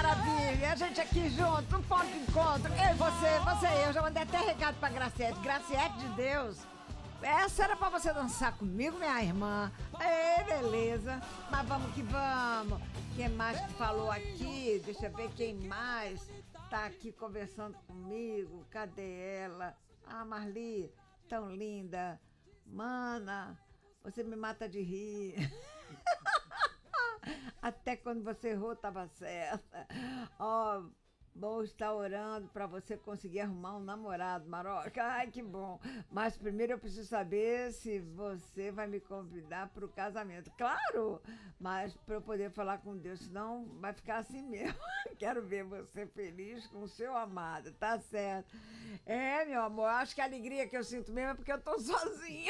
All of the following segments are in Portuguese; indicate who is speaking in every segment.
Speaker 1: maravilha! E a gente aqui junto, no ponto de encontro. Eu e você e eu. Já mandei até recado pra Graciete. Graciete de Deus. Essa era pra você dançar comigo, minha irmã. Ei, beleza. Mas vamos que vamos. Quem mais que falou aqui? Deixa eu ver quem mais tá aqui conversando comigo. Cadê ela? Ah, Marli, tão linda. Mana, você me mata de rir. Até quando você errou, estava certa. Ó, vou estar orando para você conseguir arrumar um namorado, Maroca. Ai, que bom. Mas primeiro eu preciso saber se você vai me convidar para o casamento. Claro, mas para eu poder falar com Deus, senão vai ficar assim mesmo. Quero ver você feliz com o seu amado, tá certo? É, meu amor, acho que a alegria que eu sinto mesmo é porque eu tô sozinha.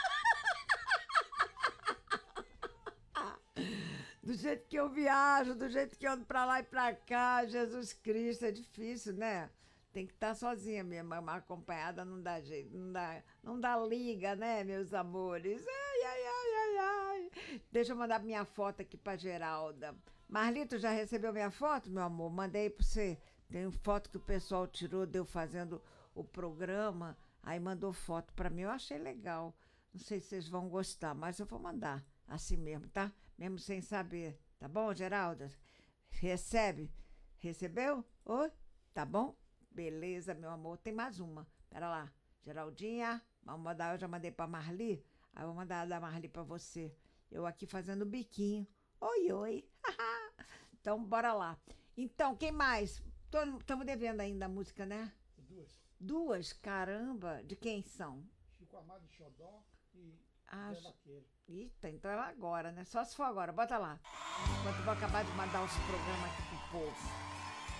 Speaker 1: Do jeito que eu viajo, do jeito que eu ando pra lá e pra cá, Jesus Cristo, é difícil, né? Tem que estar sozinha mesmo, mas acompanhada não dá jeito, não dá liga, né, meus amores? Ai, ai, ai, ai, ai. Deixa eu mandar minha foto aqui pra Geralda. Marlito, já recebeu minha foto, meu amor? Mandei pra você. Tem foto que o pessoal tirou, deu fazendo o programa, aí mandou foto pra mim, eu achei legal. Não sei se vocês vão gostar, mas eu vou mandar. Assim mesmo, tá? Mesmo sem saber. Tá bom, Geralda? Recebe? Recebeu? Oi? Tá bom? Beleza, meu amor. Tem mais uma. Pera lá. Geraldinha, vamos mandar. Eu já mandei pra Marli. Aí eu vou mandar a da Marli pra você. Eu aqui fazendo biquinho. Oi, oi. Então, bora lá. Então, quem mais? Estamos devendo ainda a música, né?
Speaker 2: Duas.
Speaker 1: Duas? Caramba. De quem são?
Speaker 2: Chico Amado de Xodó e
Speaker 1: Ah,
Speaker 2: Zé Vaqueiro.
Speaker 1: eita, então é agora, né? Só se for agora, bota lá. Enquanto eu vou acabar de mandar os programas aqui pro povo.